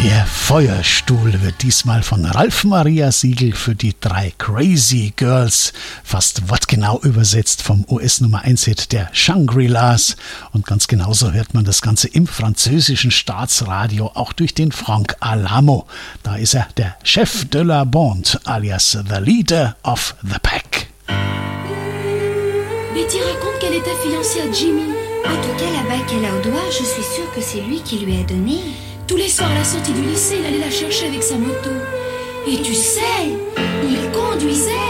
Der Feuerstuhl wird diesmal von Ralf Maria Siegel für die 3 Crazy Girls, fast wortgenau übersetzt vom US-Nummer 1-Hit der Shangri-Las. Und ganz genauso hört man das Ganze im französischen Staatsradio, auch durch den Franck Alamo. Da ist er der Chef de la Bande, alias the Leader of the Pack. Betty raconte qu'elle était fiancée à Jimmy. En tout cas, la bague qu'elle a au doigt, je suis sûre que c'est lui qui lui a donné. Tous les soirs à la sortie du lycée, il allait la chercher avec sa moto. Et tu sais, il conduisait